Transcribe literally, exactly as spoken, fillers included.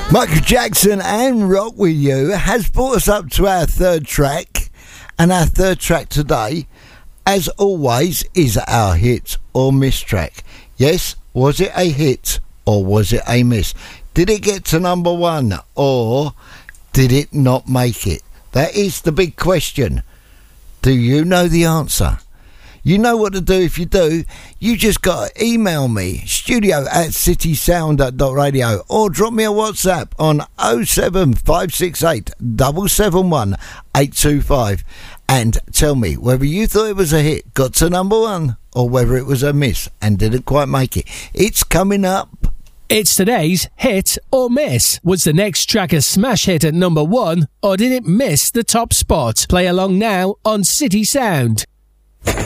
Michael Jackson and Rock With You has brought us up to our third track, and our third track today, as always, is our hit or miss track. Yes, was it a hit or was it a miss? Did it get to number one or did it not make it? That is the big question. Do you know the answer? You know what to do if you do. You just got to email me, studio at citysound dot radio, or drop me a WhatsApp on oh seven five six eight, seven seven one, eight two five and tell me whether you thought it was a hit, got to number one, or whether it was a miss and didn't quite make it. It's coming up. It's today's hit or miss. Was the next track a smash hit at number one, or did it miss the top spot? Play along now on City Sound.